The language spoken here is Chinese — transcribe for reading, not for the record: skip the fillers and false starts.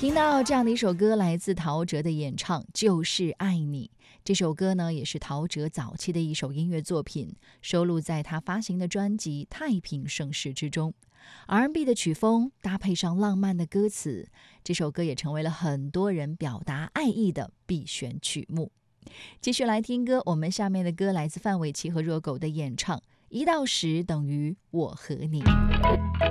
听到这样的一首歌，来自陶喆的演唱《就是爱你》。这首歌呢，也是陶喆早期的一首音乐作品，收录在他发行的专辑《太平盛世》之中。R&B 的曲风搭配上浪漫的歌词，这首歌也成为了很多人表达爱意的必选曲目。继续来听歌，我们下面的歌来自范玮琪和热狗的演唱，1到10等于我和你。